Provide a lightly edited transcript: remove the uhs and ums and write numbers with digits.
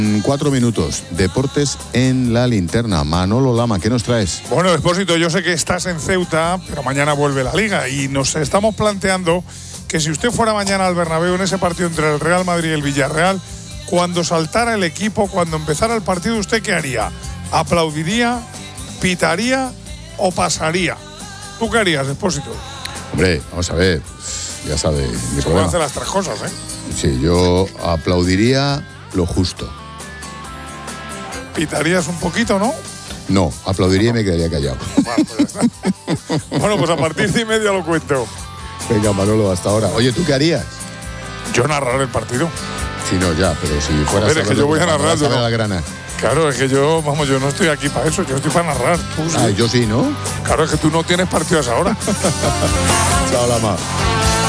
4 minutos, deportes en la linterna. Manolo Lama, ¿qué nos traes? Bueno, Expósito, yo sé que estás en Ceuta, pero mañana vuelve la Liga y nos estamos planteando que si usted fuera mañana al Bernabéu en ese partido entre el Real Madrid y el Villarreal, cuando saltara el equipo, cuando empezara el partido, ¿usted qué haría? ¿Aplaudiría, pitaría o pasaría? ¿Tú qué harías, Expósito? Hombre, vamos a ver, ya sabe mi Se problema. pueden hacer las tres cosas, ¿eh? Sí, yo aplaudiría lo justo. ¿Pitarías un poquito, no? No, aplaudiría y me quedaría callado. Bueno, pues ya está. Bueno, pues a partir de 1:30 lo cuento. Venga, Manolo, hasta ahora. Oye, ¿tú qué harías? Yo narrar el partido. Sí, no, ya, pero si fueras Joder, es que yo voy a narrar, yo no. la grana. Claro, es que yo no estoy aquí para eso, yo estoy para narrar. Tú sí. Yo sí, ¿no? Claro, es que tú no tienes partido a esa hora. Chao, Lama.